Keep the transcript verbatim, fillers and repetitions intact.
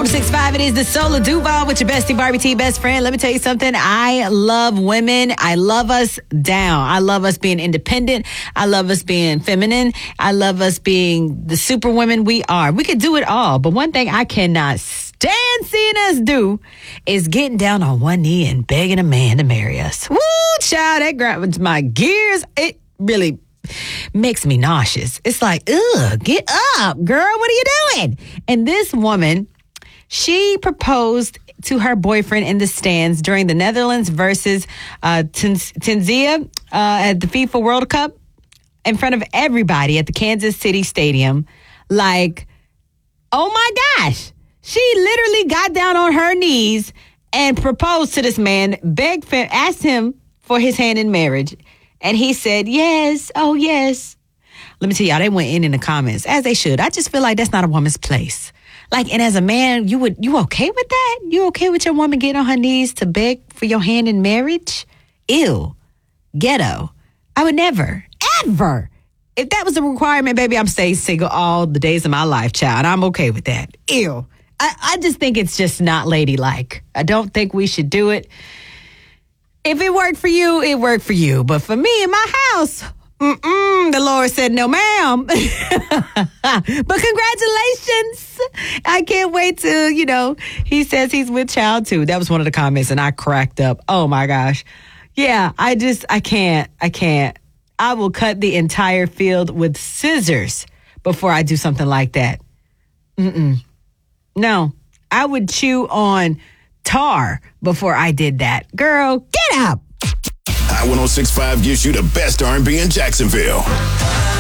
one oh six point five, it is the Soul of Duval with your bestie, Barbie T, best friend. Let me tell you something. I love women. I love us down. I love us being independent. I love us being feminine. I love us being the super women we are. We could do it all. But one thing I cannot stand seeing us do is getting down on one knee and begging a man to marry us. Woo, child, that grinds my gears. It really makes me nauseous. It's like, ugh, get up, girl. What are you doing? And this woman, she proposed to her boyfriend in the stands during the Netherlands versus uh, Tunisia uh, at the FIFA World Cup in front of everybody at the Kansas City Stadium. Like, oh my gosh. She literally got down on her knees and proposed to this man, begged for, asked him for his hand in marriage. And he said, yes, oh, yes. Let me tell y'all, they went in in the comments, as they should. I just feel like that's not a woman's place. Like, and as a man, you would, you okay with that? You okay with your woman getting on her knees to beg for your hand in marriage? Ew. Ghetto. I would never, ever. If that was a requirement, baby, I'm staying single all the days of my life, child. I'm okay with that. Ew. I, I just think it's just not ladylike. I don't think we should do it. If it worked for you, it worked for you. But for me in my house, mm-mm, the Lord said no, ma'am. But congratulations. I can't wait to, you know, he says he's with child too. That was one of the comments and I cracked up. Oh my gosh. Yeah, I just, I can't, I can't. I will cut the entire field with scissors before I do something like that. Mm-mm. No, I would chew on tar before I did that. Girl, get up. I one oh six point five gives you the best R and B in Jacksonville.